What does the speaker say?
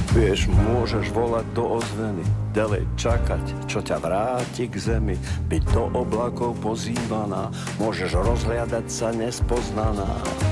Vieš, môžeš volať do ozveny, ďalej čakať, čo ťa vráti k zemi, byť do oblakov pozývaná, môžeš rozhliadať sa nespoznaná.